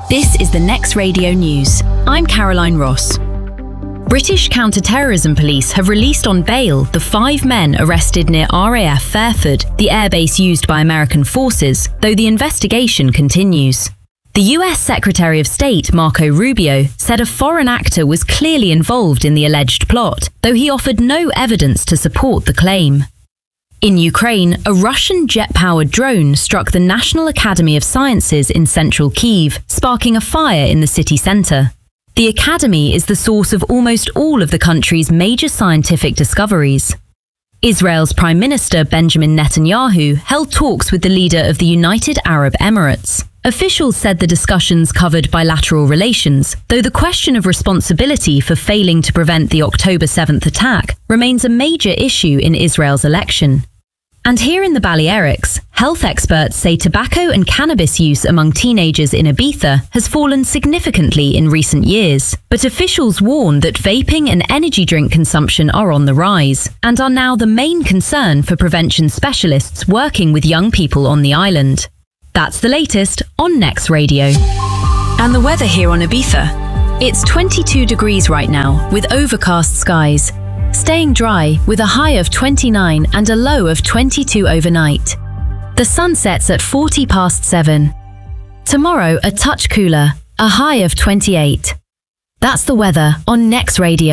This is the Next Radio News. I'm Caroline Ross. British counter-terrorism police have released on bail the 5 men arrested near RAF Fairford, the airbase used by American forces, though the investigation continues. The US Secretary of State, Marco Rubio, said a foreign actor was clearly involved in the alleged plot, though he offered no evidence to support the claim. In Ukraine, a Russian jet-powered drone struck the National Academy of Sciences in central Kyiv, sparking a fire in the city centre. The academy is the source of almost all of the country's major scientific discoveries. Israel's Prime Minister Benjamin Netanyahu held talks with the leader of the United Arab Emirates. Officials said the discussions covered bilateral relations, though the question of responsibility for failing to prevent the October 7th attack remains a major issue in Israel's election. And here in the Balearics, health experts say tobacco and cannabis use among teenagers in Ibiza has fallen significantly in recent years. But officials warn that vaping and energy drink consumption are on the rise and are now the main concern for prevention specialists working with young people on the island. That's the latest on Next Radio. And the weather here on Ibiza. It's 22 degrees right now with overcast skies. Staying dry with a high of 29 and a low of 22 overnight. The sun sets at 7:40. Tomorrow a touch cooler, a high of 28. That's the weather on Next Radio.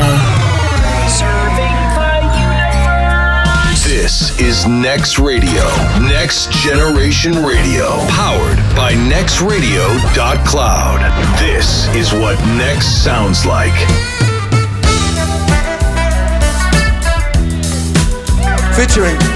This is Next Radio, Next Generation Radio, powered by nextradio.cloud. This is what Next sounds like. Featuring